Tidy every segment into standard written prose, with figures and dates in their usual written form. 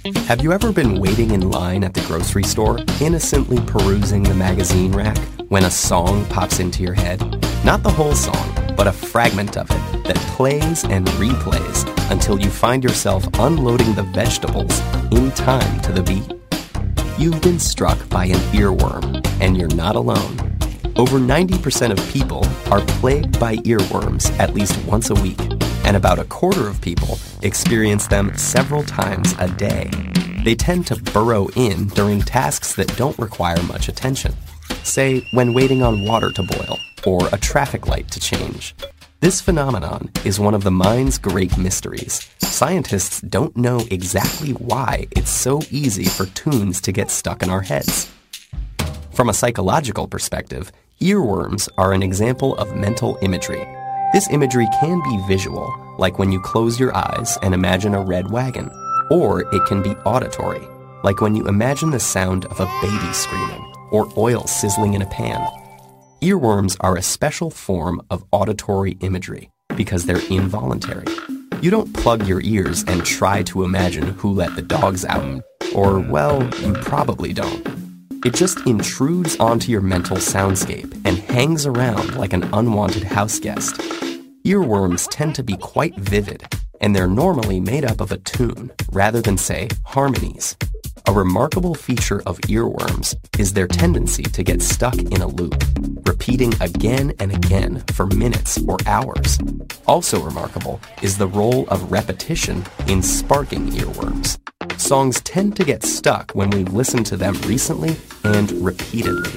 Have you ever been waiting in line at the grocery store, innocently perusing the magazine rack, when a song pops into your head? Not the whole song, but a fragment of it that plays and replays until you find yourself unloading the vegetables in time to the beat. You've been struck by an earworm, and you're not alone. Over 90% of people are plagued by earworms at least once a week, and about a quarter of people experience them several times a day. They tend to burrow in during tasks that don't require much attention. Say, when waiting on water to boil, or a traffic light to change. This phenomenon is one of the mind's great mysteries. Scientists don't know exactly why it's so easy for tunes to get stuck in our heads. From a psychological perspective, earworms are an example of mental imagery. This imagery can be visual, like when you close your eyes and imagine a red wagon, or it can be auditory, like when you imagine the sound of a baby screaming, or oil sizzling in a pan. Earworms are a special form of auditory imagery because they're involuntary. You don't plug your ears and try to imagine who let the dogs out, or, well, you probably don't. It just intrudes onto your mental soundscape and hangs around like an unwanted house guest. Earworms tend to be quite vivid, and they're normally made up of a tune rather than, say, harmonies. A remarkable feature of earworms is their tendency to get stuck in a loop, repeating again and again for minutes or hours. Also remarkable is the role of repetition in sparking earworms. Songs tend to get stuck when we've listened to them recently and repeatedly.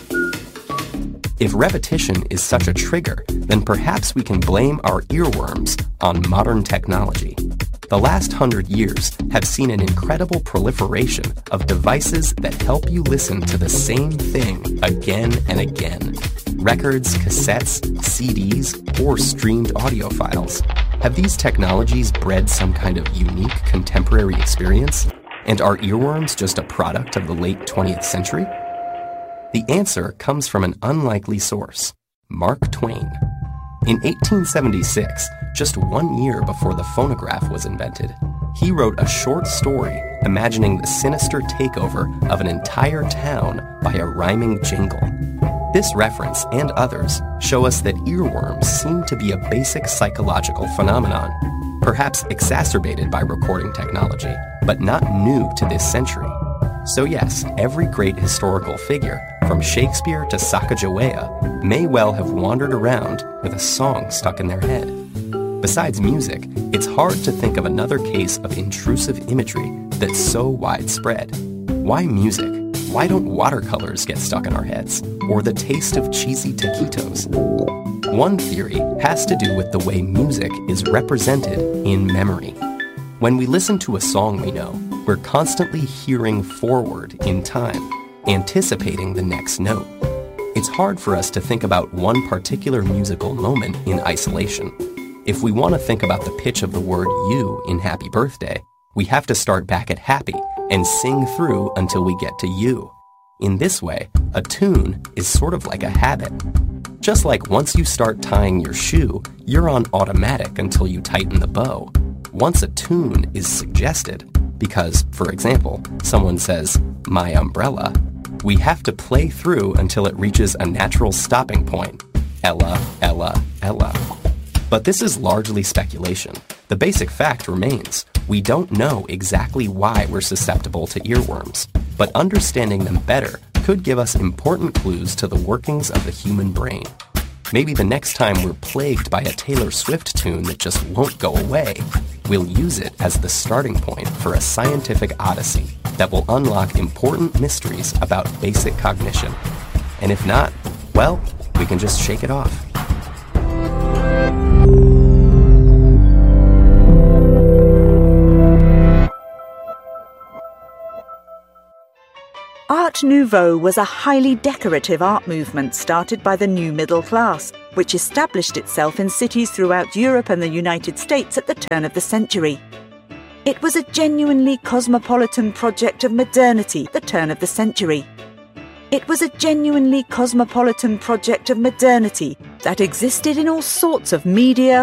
If repetition is such a trigger, then perhaps we can blame our earworms on modern technology. The last 100 years have seen an incredible proliferation of devices that help you listen to the same thing again and again. Records, cassettes, CDs, or streamed audio files. Have these technologies bred some kind of unique contemporary experience? And are earworms just a product of the late 20th century? The answer comes from an unlikely source, Mark Twain. In 1876, just 1 year before the phonograph was invented, he wrote a short story imagining the sinister takeover of an entire town by a rhyming jingle. This reference and others show us that earworms seem to be a basic psychological phenomenon, perhaps exacerbated by recording technology, but not new to this century. So yes, every great historical figure, from Shakespeare to Sacagawea, may well have wandered around with a song stuck in their head. Besides music, it's hard to think of another case of intrusive imagery that's so widespread. Why music? Why don't watercolors get stuck in our heads? Or the taste of cheesy taquitos? One theory has to do with the way music is represented in memory. When we listen to a song we know, we're constantly hearing forward in time, anticipating the next note. It's hard for us to think about one particular musical moment in isolation. If we want to think about the pitch of the word you in Happy Birthday, we have to start back at happy and sing through until we get to you. In this way, a tune is sort of like a habit. Just like once you start tying your shoe, you're on automatic until you tighten the bow. Once a tune is suggested, because, for example, someone says, "my umbrella," we have to play through until it reaches a natural stopping point. Ella, Ella, Ella. But this is largely speculation. The basic fact remains. We don't know exactly why we're susceptible to earworms, but understanding them better could give us important clues to the workings of the human brain. Maybe the next time we're plagued by a Taylor Swift tune that just won't go away, we'll use it as the starting point for a scientific odyssey that will unlock important mysteries about basic cognition. And if not, well, we can just shake it off. Art Nouveau was a highly decorative art movement started by the new middle class, which established itself in cities throughout Europe and the United States at the turn of the century. It was a genuinely cosmopolitan project of modernity at the turn of the century. It was a genuinely cosmopolitan project of modernity that existed in all sorts of media,